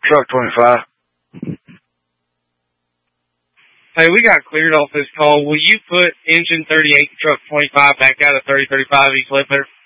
Truck 25. Hey, we got cleared off this call. Will you put engine 38 truck 25 back out of 3035 East Ledbetter?